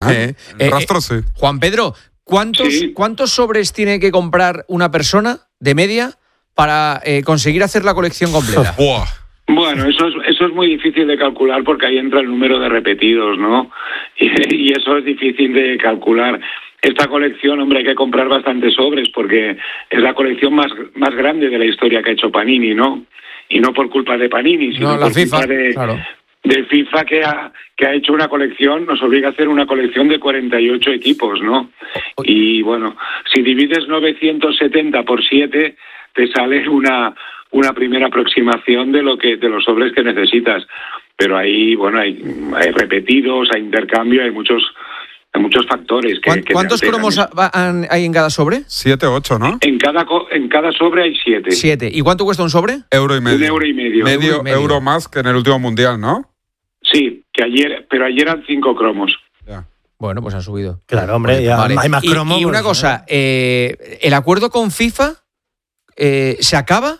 Rastro sí. Juan Pedro, Sí. ¿cuántos sobres tiene que comprar una persona de media para conseguir hacer la colección completa? Buah. Bueno, eso es muy difícil de calcular porque ahí entra el número de repetidos, ¿no? Y eso es difícil de calcular. Esta colección, hombre, hay que comprar bastantes sobres porque es la colección más grande de la historia que ha hecho Panini, ¿no? Y no por culpa de Panini, sino No, la por FIFA, culpa claro. de FIFA que ha hecho una colección, nos obliga a hacer una colección de 48 equipos, ¿no? Y bueno, si divides 970 por 7, te sale una primera aproximación de los sobres que necesitas. Pero ahí, bueno, hay repetidos, hay intercambio, hay muchos factores. ¿Cuántos cromos hay en cada sobre? 7, 8, ¿no? En cada sobre hay 7. 7. ¿Y cuánto cuesta un sobre? Euro y medio. 1,5 €. Medio euro más que en el último mundial, ¿no? Sí, pero ayer eran 5 cromos. Ya. Bueno, pues han subido. Claro, hombre, ya Vale. hay más cromos. Y una pues, cosa, ¿el acuerdo con FIFA se acaba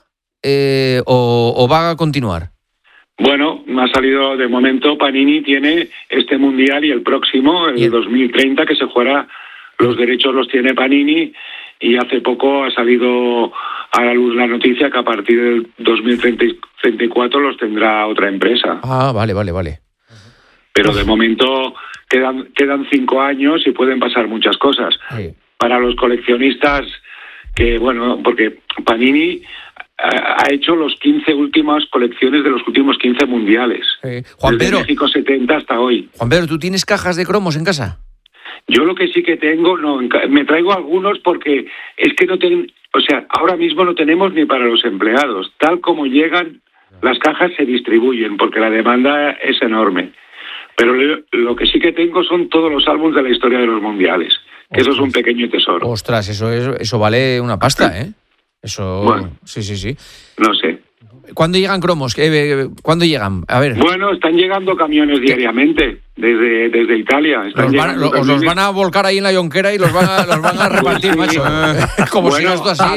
o va a continuar? Bueno, me ha salido de momento, Panini tiene este mundial y el próximo, el 2030, que se jugará, los derechos los tiene Panini, y hace poco ha salido a la luz la noticia que a partir del 2034 los tendrá otra empresa. Ah, vale. Pero de momento quedan 5 años y pueden pasar muchas cosas. Sí. Para los coleccionistas, que bueno, porque Panini ha hecho los 15 últimas colecciones de los últimos 15 mundiales. Juan Desde Pedro, México 70 hasta hoy. Juan Pedro, ¿tú tienes cajas de cromos en casa? Yo lo que sí que tengo, me traigo algunos porque es que ahora mismo no tenemos ni para los empleados. Tal como llegan, las cajas se distribuyen porque la demanda es enorme. Pero lo que sí que tengo son todos los álbumes de la historia de los mundiales. Que eso es un pequeño tesoro. Ostras, eso vale una pasta, ¿eh? Eso, Bueno. Sí. No sé. ¿Cuándo llegan cromos? ¿Cuándo llegan? A ver. Bueno, están llegando camiones diariamente desde Italia. Os los van a volcar ahí en la yonquera y los van a repartir, macho. Como si no esto así.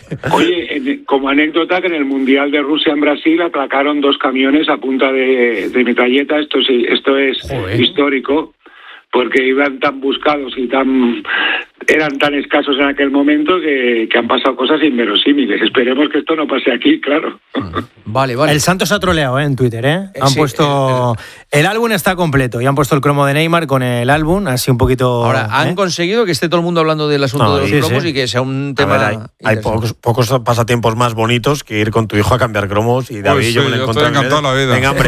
Oye, como anécdota, que en el Mundial de Rusia en Brasil atracaron 2 camiones a punta de metralleta. Esto es Joder. histórico, porque iban tan buscados y eran tan escasos en aquel momento que han pasado cosas inverosímiles. Esperemos que esto no pase aquí, claro. Vale. El Santos ha troleado en Twitter, ¿eh? Han Sí, puesto... El álbum está completo y han puesto el cromo de Neymar con el álbum, así un poquito... Ahora, han conseguido que esté todo el mundo hablando del asunto de los cromos y que sea un tema... A ver, hay pocos pasatiempos más bonitos que ir con tu hijo a cambiar cromos. Y David, Uy, yo sí, me lo yo encontré. estoy encantado la vida. Venga, hombre.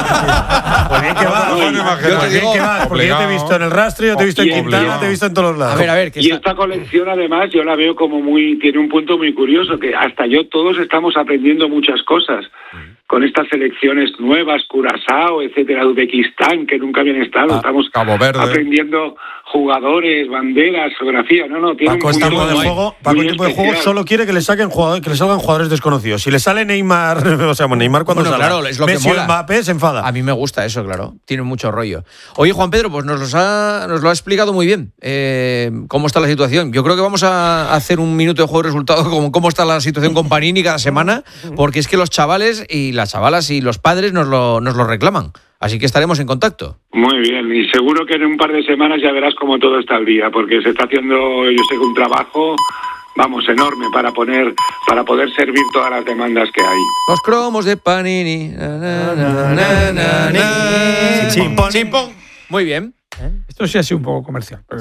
Pues bien que vas. Pues bien que vas, porque yo te he visto en el Rastro, yo te he visto en Quintana, te he visto en todos los lados. A ver, que Y esta colección, además, yo la veo como tiene un punto muy curioso, que hasta todos estamos aprendiendo muchas cosas con estas selecciones nuevas, Curazao, etcétera, Uzbekistán, que nunca habían estado. Estamos Cabo Verde. aprendiendo jugadores, banderas, geografía. Tiene Paco, un este tipo punto de juego, Paco, muy este tipo de juego especial. solo quiere que le salgan jugadores desconocidos. Si le sale Neymar, o sea, Neymar cuando Bueno, salga, claro, es lo que Messi o mola. Mbappé se enfada. A mí me gusta eso, claro. Tiene mucho rollo. Oye, Juan Pedro, pues nos lo ha explicado muy bien cómo está la situación. Yo creo que vamos a hacer un minuto de juego de resultados como cómo está la situación con Panini cada semana, porque es que los chavales y las chavalas y los padres nos lo reclaman. Así que estaremos en contacto. Muy bien, y seguro que en un par de semanas ya verás cómo todo está al día, porque se está haciendo, yo sé que un trabajo, enorme para poder servir todas las demandas que hay. Los cromos de Panini. Chimpón. Muy bien. Esto sí ha sido un poco comercial. Pero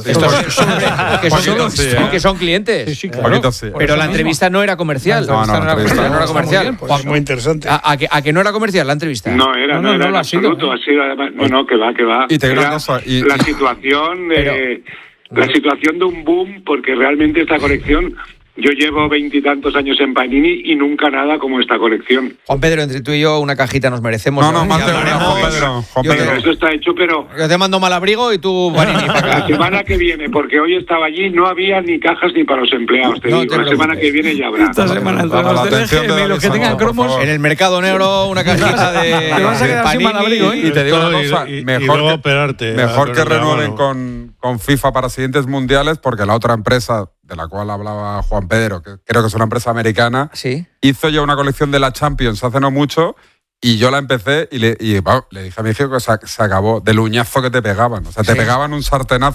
Que son clientes. Sí, claro. Paquito, sí. Pero la entrevista no era comercial. No, la entrevista no era comercial. Pues, Muy interesante. ¿A que no era comercial la entrevista? No era No, en lo ha sido, absoluto, ha sido además, que va. Y te digo una Era cosa, la situación de un boom, porque realmente esta colección, yo llevo 20 y tantos años en Panini y nunca nada como esta colección. Juan Pedro, entre tú y yo una cajita nos merecemos. No, más Ya de una, hablaremos. Juan Pedro. Juan Yo te- Pedro. Eso está hecho, pero Yo te mando Malabrigo y tú Panini para la acá. semana que viene, porque hoy estaba allí, no había ni cajas ni para los empleados, te No digo. te La semana preocupes. que viene ya habrá. Esta semana entre Para la los del atención de EGM y los que David tengan Santos, por cromos. favor. En el mercado negro una cajita de Te vas a quedar sin Panini. Malabrigo, ¿eh? Y te digo una cosa, y mejor luego que, operarte, mejor que con la renueven mano. con FIFA para siguientes mundiales, porque la otra empresa de la cual hablaba Juan Pedro, que creo que es una empresa americana, Sí. hizo ya una colección de la Champions hace no mucho Y yo la empecé y le dije a mi hijo que se acabó del uñazo que te pegaban. O sea, te pegaban un sartenazo